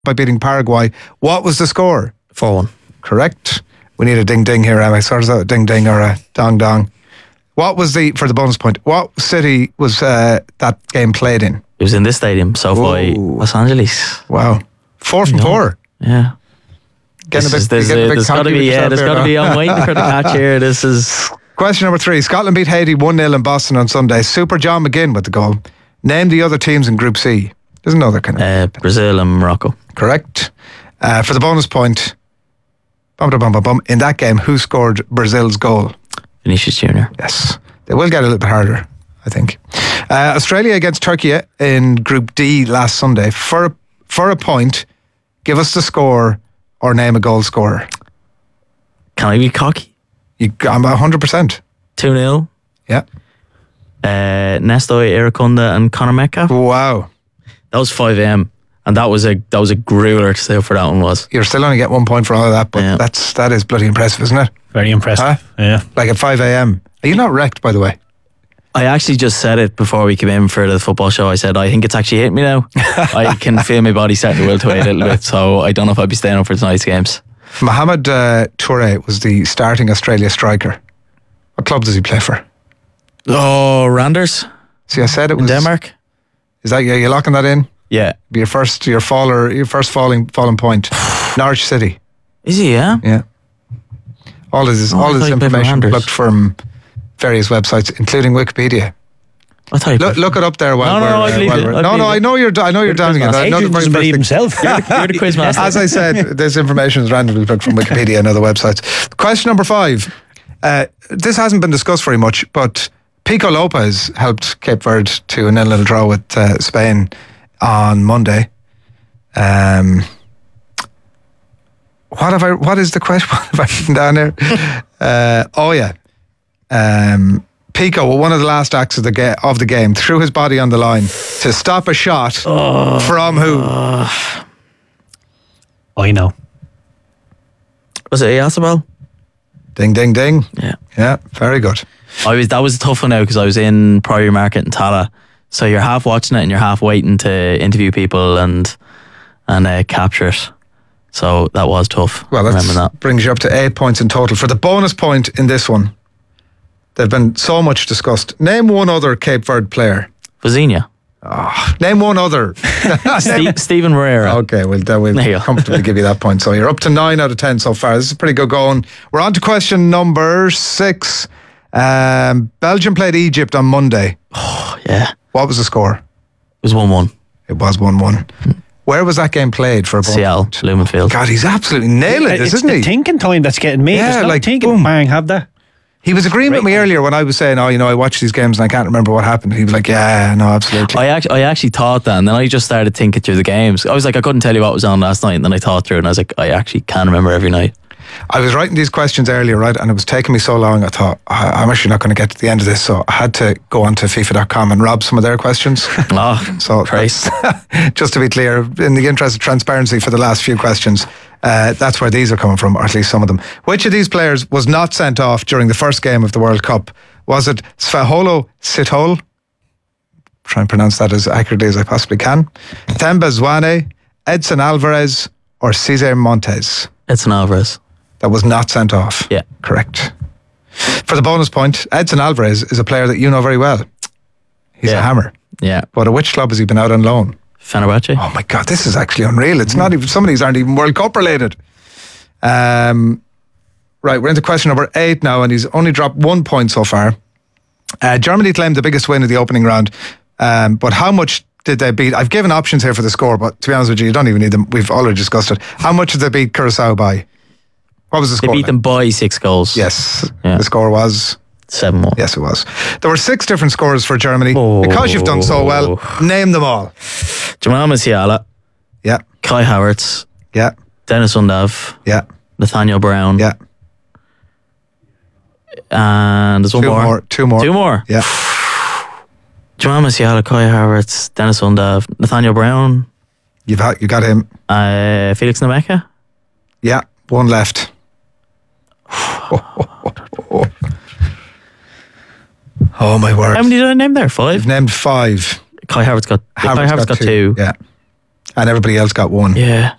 by beating Paraguay. What was the score? 4-1. Correct. We need a ding-ding here, Emma. Sort of a ding-ding or a dong-dong. What was for the bonus point, what city was that game played in? It was in this stadium, SoFi, Los Angeles. Wow. 4 from 4. Yeah. There's got to be, I'm waiting for the catch here. This is... Question number 3. Scotland beat Haiti 1-0 in Boston on Sunday. Super John McGinn with the goal. Name the other teams in Group C. There's another kind of... Brazil and Morocco. Correct. For the bonus point, in that game, who scored Brazil's goal? Vinicius Junior. Yes. They will get a little bit harder, I think. Australia against Turkey in Group D last Sunday. For a point, give us the score or name a goal scorer. Can I be cocky? I'm 100%. 2-0. Yeah. Nestoy Iracunda and Conor Metcalf. Wow. That was 5 a.m. and that was a grueler to say for that one was. You're still only get 1 point for all of that, but that is bloody impressive, isn't it? Very impressive. Huh? Yeah. Like at 5 a.m. Are you not wrecked, by the way? I actually just said it before we came in for the football show. I said, I think it's actually hit me now. I can feel my body starting to wilt away a little bit, so I don't know if I'll be staying up for tonight's games. Mohamed Touré was the starting Australia striker. What club does he play for? Oh, Randers. See, I said it was... In Denmark. Is that, you locking that in? Yeah. Your first falling point. Norwich City. Is he, yeah? Yeah. All this information plucked from various websites, including Wikipedia. I thought look it up there while I know you're down again. Adrian doesn't believe himself. You're the quiz master. As I said, this information is randomly plucked from Wikipedia and other websites. Question number 5. This hasn't been discussed very much, but Pico Lopez helped Cape Verde to a 0-0 draw with Spain on Monday. What is the question? What have I written down here? Pico, one of the last acts of the game, threw his body on the line to stop a shot from who? I know. Was it Oyarzabal? Ding, ding, ding. Yeah, very good. That was a tough one now because I was in Priory Market in Tala, so you're half watching it and you're half waiting to interview people and capture it. So that was tough. Well, that brings you up to 8 points in total. For the bonus point in this one, they've been so much discussed. Name one other Cape Verde player. Vazinha. Name one other. Stephen Moreira. Okay, we'll comfortably give you that point. So you're up to 9 out of 10 so far. This is pretty good going. We're on to question number 6. Belgium played Egypt on Monday. Oh, yeah. What was the score? It was 1-1. It was 1-1. Where was that game played for? Seattle, Lumen Field. God, he's absolutely nailing this, isn't he? It's the thinking time that's getting me. Yeah, like thinking, boom. Bang, have that. He was agreeing with me earlier when I was saying, I watch these games and I can't remember what happened. He was like, yeah, no, absolutely. I actually thought that, and then I just started thinking through the games. I was like, I couldn't tell you what was on last night, and then I thought through, and I was like, I actually can remember every night. I was writing these questions earlier, right, and it was taking me so long, I thought, I'm actually not going to get to the end of this, so I had to go onto FIFA.com and rob some of their questions. So Christ. Just to be clear, in the interest of transparency for the last few questions, that's where these are coming from, or at least some of them. Which of these players was not sent off during the first game of the World Cup? Was it Sfaholo Sithole? Try and pronounce that as accurately as I possibly can. Themba Zwane, Edson Alvarez, or Cesar Montes? Edson Alvarez. That was not sent off. Yeah. Correct. For the bonus point, Edson Alvarez is a player that you know very well. He's a hammer. Yeah. But at which club has he been out on loan? Fenerbahce. Oh my God, this is actually unreal. It's not even, some of these aren't even World Cup related. Right, we're into question number 8 now, and he's only dropped 1 point so far. Germany claimed the biggest win of the opening round, but how much did they beat? I've given options here for the score, but to be honest with you don't even need them. We've already discussed it. How much did they beat Curacao by? What was the score? They beat them by 6 goals. Yes. Yeah. The score was 7-1. Yes, it was. There were 6 different scores for Germany. Because you've done so well, name them all. Jamal Musiala. Yeah. Kai Havertz. Yeah. Dennis Undav. Yeah. Nathaniel Brown. Yeah. And there's 2 more. 2 more. 2 more. Yeah. Jamal Musiala, Kai Havertz, Dennis Undav, Nathaniel Brown. You got him. Felix Nameka. Yeah. 1 left. Oh my word. How many did I name there? 5? You've named 5. Kai Havertz got 2. Yeah. and everybody else got one. Yeah.